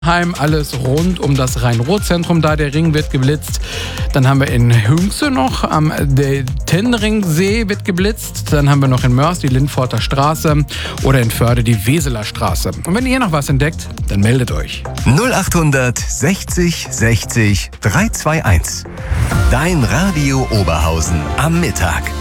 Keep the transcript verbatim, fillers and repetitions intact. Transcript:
Heim, alles rund um das Rhein-Ruhr-Zentrum, da der Ring wird geblitzt. Dann haben wir in Hünxe noch am der Tenneringsee wird geblitzt. Dann haben wir noch in Mörs die Lindforter Straße oder in Förde die Weseler Straße. Und wenn ihr noch was entdeckt, dann meldet euch. null acht sechzig sechzig drei zwei eins. Dein Radio Oberhausen am Mittag.